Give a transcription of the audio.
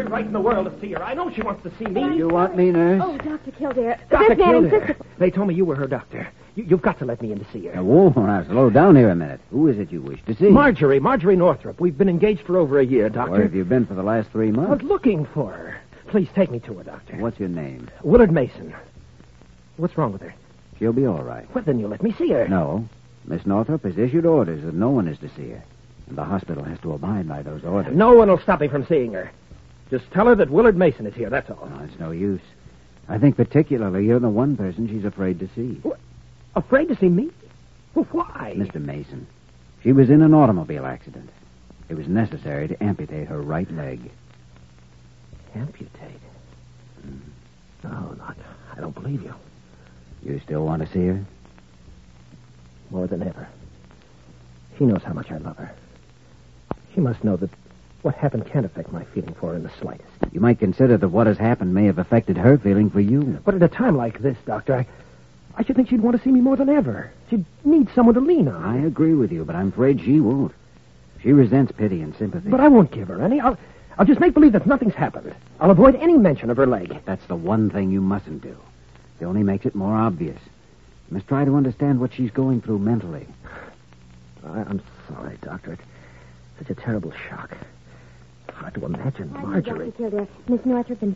every right in the world to see her. I know she wants to see me. You want me, nurse? Oh, Dr. Kildare. Dr. This man Kildare. insisted... They told me you were her doctor. You've got to let me in to see her. Now, whoa, now, slow down here a minute. Who is it you wish to see? Marjorie Northrop. We've been engaged for over a year, Doctor. Where have you been for the last 3 I was months? looking for her. Please take me to her, Doctor. What's your name? Willard Mason. What's wrong with her? She'll be all right. Well, then you let me see her. No. Miss Northrop has issued orders that no one is to see her. And the hospital has to abide by those orders. No one will stop me from seeing her. Just tell her that Willard Mason is here, that's all. No, it's no use. I think particularly you're the one person she's afraid to see. What? Afraid to see me? Well, why? Mr. Mason, she was in an automobile accident. It was necessary to amputate her right leg. Amputate? No, I don't believe you. You still want to see her? More than ever. She knows how much I love her. She must know that what happened can't affect my feeling for her in the slightest. You might consider that what has happened may have affected her feeling for you. But at a time like this, Doctor, I should think she'd want to see me more than ever. She'd need someone to lean on. I agree with you, but I'm afraid she won't. She resents pity and sympathy. But I won't give her any. I'll just make believe that nothing's happened. I'll avoid any mention of her leg. That's the one thing you mustn't do. It only makes it more obvious. You must try to understand what she's going through mentally. I'm sorry, Doctor. It's such a terrible shock. Hard to imagine Marjorie. Dr. Kildare. Miss Northrop